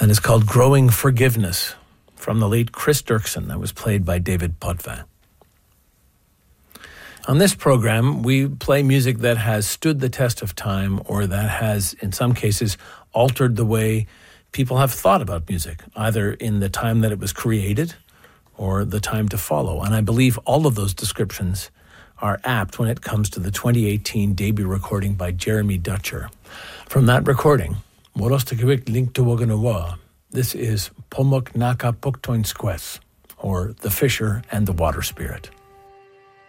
and it's called Growing Forgiveness, from the late Chris Dirksen, that was played by David Potvin. On this program, we play music that has stood the test of time, or that has, in some cases, altered the way people have thought about music, either in the time that it was created or the time to follow. And I believe all of those descriptions are apt when it comes to the 2018 debut recording by Jeremy Dutcher. From that recording, Morostakawik Link to Waganawa, this is Pomok Naka Puktoin Squess, or The Fisher and the Water Spirit.